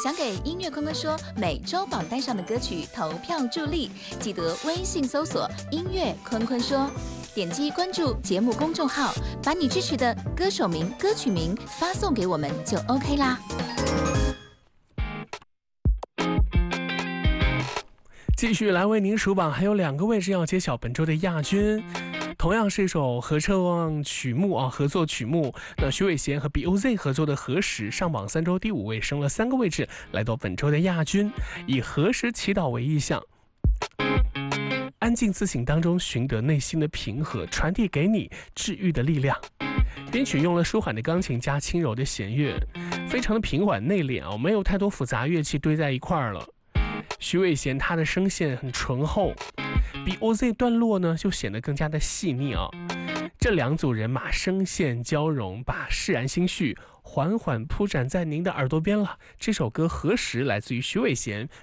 想给音乐坤坤说每周榜单上的歌曲投票助力，记得微信搜索音乐坤坤说，点击关注节目公众号，把你支持的歌手名、歌曲名发送给我们就 OK 啦。 继续来为您数榜，还有2个位置要揭晓本周的亚军。同样是一首合唱曲目啊，合作曲目。那徐伟贤和 BOZ 合作的《何时》上榜3周第5位，升了3个位置，来到本周的亚军。以何时祈祷为意象，安静自省当中寻得内心的平和，传递给你治愈的力量。编曲用了舒缓的钢琴加轻柔的弦乐，非常的平缓内敛啊，没有太多复杂乐器堆在一块儿了。徐伟贤他的声线很醇厚，BOZ 段落呢就显得更加的细腻啊。这2组人马声线交融，把释然心绪缓缓铺展在您的耳朵边了。这首歌《何时》来自于徐伟贤